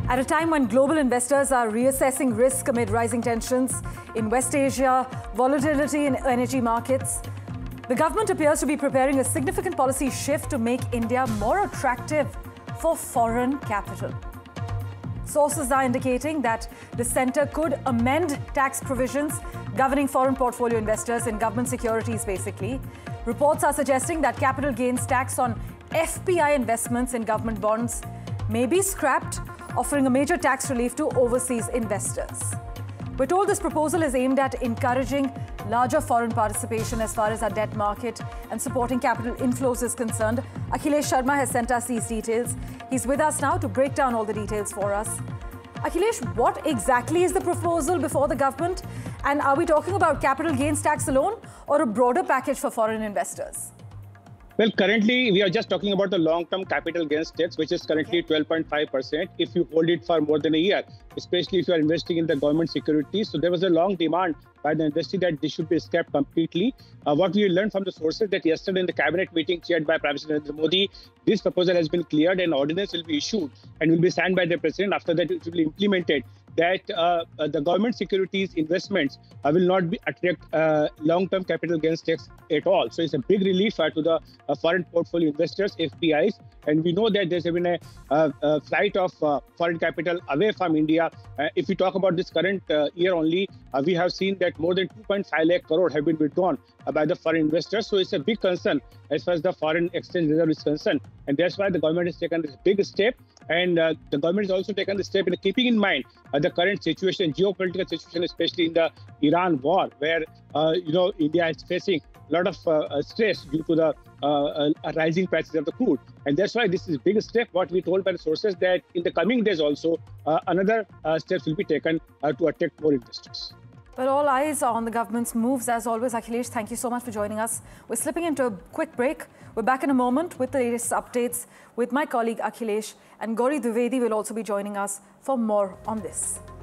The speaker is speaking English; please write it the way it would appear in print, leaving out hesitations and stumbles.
At a time when global investors are reassessing risk amid rising tensions in West Asia, volatility in energy markets, the government appears to be preparing a significant policy shift to make India more attractive for foreign capital. Sources are indicating that the centre could amend tax provisions governing foreign portfolio investors in government securities, basically. Reports are suggesting that capital gains tax on FPI investments in government bonds may be scrapped, offering a major tax relief to overseas investors. We're told this proposal is aimed at encouraging larger foreign participation as far as our debt market and supporting capital inflows is concerned. Akhilesh Sharma has sent us these details. He's with us now to break down all the details for us. Akhilesh, what exactly is the proposal before the government? And are we talking about capital gains tax alone or a broader package for foreign investors? Well, currently, we are just talking about the long-term capital gains tax, which is currently 12.5% if you hold it for more than a year, especially if you are investing in the government securities. So there was a long demand by the industry that this should be scrapped completely. What we learned from the sources that yesterday in the cabinet meeting chaired by Prime Minister Narendra Modi, this proposal has been cleared and ordinance will be issued and will be signed by the president. After that, it will be implemented that the government securities investments will not be attract long-term capital gains tax at all. So it's a big relief to the foreign portfolio investors, FPIs. And we know that there's been a flight of foreign capital away from India. If we talk about this current year only, we have seen that more than 2.5 lakh crore have been withdrawn by the foreign investors. So it's a big concern as far as the foreign exchange reserve is concerned. And that's why the government has taken this big step. And the government has also taken the step in keeping in mind the current situation, geopolitical situation, especially in the Iran war, where India is facing a lot of stress due to the rising prices of the crude. And that's why this is a big step. What we told by the sources that in the coming days also another steps will be taken to attract more investors. Well, all eyes are on the government's moves. As always, Akhilesh, thank you so much for joining us. We're slipping into a quick break. We're back in a moment with the latest updates with my colleague Akhilesh, and Gauri Dwivedi will also be joining us for more on this.